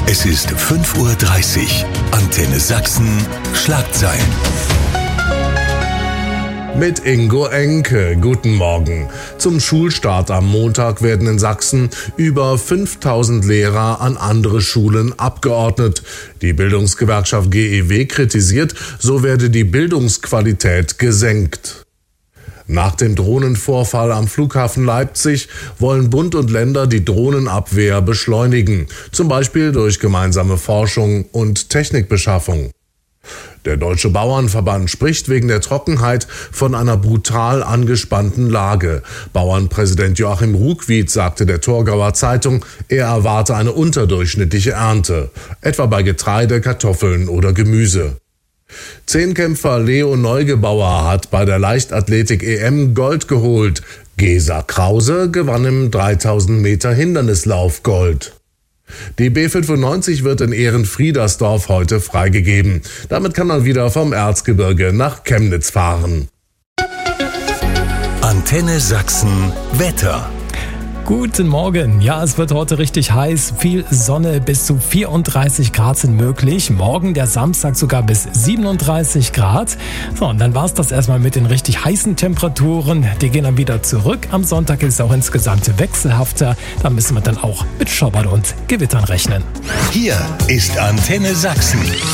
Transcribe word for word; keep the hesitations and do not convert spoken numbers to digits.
Es ist fünf Uhr dreißig. Antenne Sachsen, Schlagzeilen. Mit Ingo Enke. Guten Morgen. Zum Schulstart am Montag werden in Sachsen über fünftausend Lehrer an andere Schulen abgeordnet. Die Bildungsgewerkschaft G E W kritisiert, so werde die Bildungsqualität gesenkt. Nach dem Drohnenvorfall am Flughafen Leipzig wollen Bund und Länder die Drohnenabwehr beschleunigen, zum Beispiel durch gemeinsame Forschung und Technikbeschaffung. Der Deutsche Bauernverband spricht wegen der Trockenheit von einer brutal angespannten Lage. Bauernpräsident Joachim Ruckwied sagte der Torgauer Zeitung, er erwarte eine unterdurchschnittliche Ernte, etwa bei Getreide, Kartoffeln oder Gemüse. Zehnkämpfer Leo Neugebauer hat bei der Leichtathletik-E M Gold geholt. Gesa Krause gewann im dreitausend Meter Hindernislauf Gold. Die B fünfundneunzig wird in Ehrenfriedersdorf heute freigegeben. Damit kann man wieder vom Erzgebirge nach Chemnitz fahren. Antenne Sachsen Wetter. Guten Morgen. Ja, es wird heute richtig heiß. Viel Sonne, bis zu vierunddreißig Grad sind möglich. Morgen, der Samstag, sogar bis siebenunddreißig Grad. So, und dann war's das erstmal mit den richtig heißen Temperaturen. Die gehen dann wieder zurück. Am Sonntag ist es auch insgesamt wechselhafter. Da müssen wir dann auch mit Schauern und Gewittern rechnen. Hier ist Antenne Sachsen.